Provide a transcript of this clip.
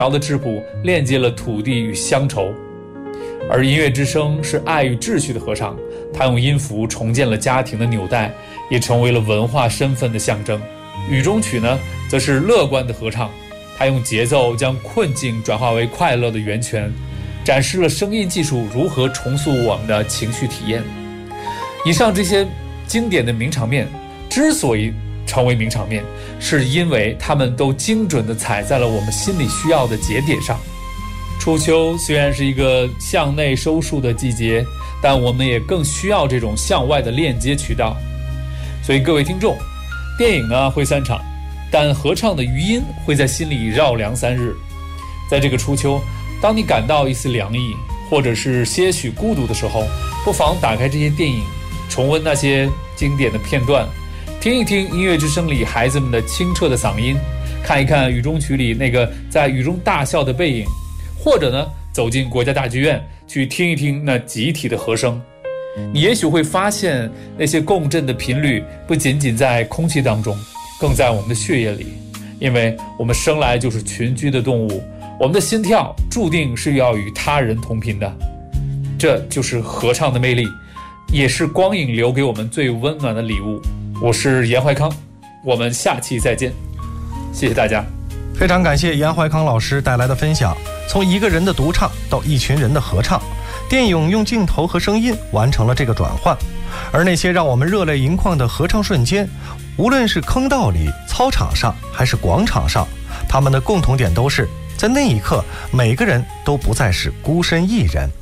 谣的质朴链接了土地与乡愁。而音乐之声是爱与秩序的合唱，它用音符重建了家庭的纽带，也成为了文化身份的象征。雨中曲呢，则是乐观的合唱，它用节奏将困境转化为快乐的源泉，展示了声音技术如何重塑我们的情绪体验。以上这些经典的名场面之所以成为名场面，是因为它们都精准地踩在了我们心里需要的节点上。初秋虽然是一个向内收束的季节，但我们也更需要这种向外的链接渠道。所以各位听众，电影呢会散场，但合唱的余音会在心里绕梁3日。在这个初秋，当你感到一丝凉意，或者是些许孤独的时候，不妨打开这些电影，重温那些经典的片段，听一听音乐之声里孩子们的清澈的嗓音，看一看雨中曲里那个在雨中大笑的背影，或者呢，走进国家大剧院去听一听那集体的和声。你也许会发现，那些共振的频率不仅仅在空气当中，更在我们的血液里。因为我们生来就是群居的动物，我们的心跳注定是要与他人同频的。这就是合唱的魅力，也是光影留给我们最温暖的礼物。我是严怀康，我们下期再见，谢谢大家。 非常感谢严怀康老师带来的分享，从一个人的独唱到一群人的合唱，电影用镜头和声音完成了这个转换。而那些让我们热泪盈眶的合唱瞬间，无论是坑道里、操场上还是广场上，他们的共同点都是在那一刻，每个人都不再是孤身一人。